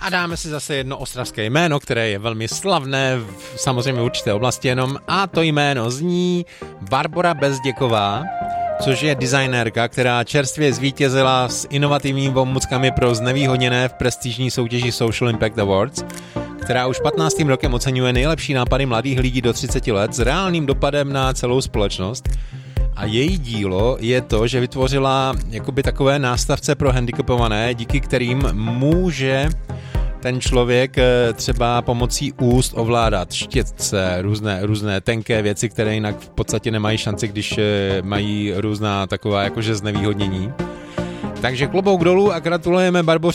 A dáme si zase jedno ostravské jméno, které je velmi slavné, samozřejmě v určité oblasti jenom, a to jméno zní Barbora Bezděková, což je designérka, která čerstvě zvítězila s inovativními pomůckami pro znevýhodněné v prestižní soutěži Social Impact Awards, která už 15. rokem oceňuje nejlepší nápady mladých lidí do 30 let s reálným dopadem na celou společnost. A její dílo je to, že vytvořila jakoby takové nástavce pro handicapované, díky kterým může ten člověk třeba pomocí úst ovládat štětce, různé tenké věci, které jinak v podstatě nemají šanci, když mají různá taková jakože znevýhodnění. Takže klobouk dolů a gratulujeme Barboře